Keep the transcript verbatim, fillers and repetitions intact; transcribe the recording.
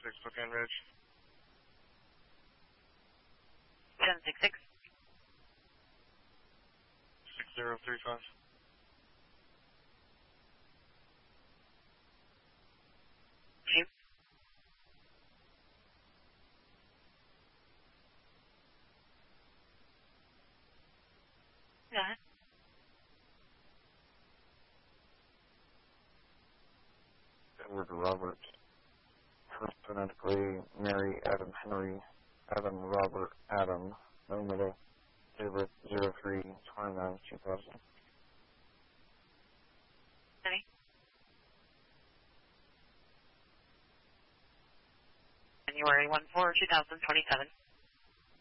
six, Spokane Ridge. ten six six. six zero three five. Shoot. Go ahead. Edward Robert. First phonetically, Mary, Adam, Henry, Adam, Robert, Adam, no middle, David, zero three twenty-nine two thousand. Any? January one four two thousand twenty-seven.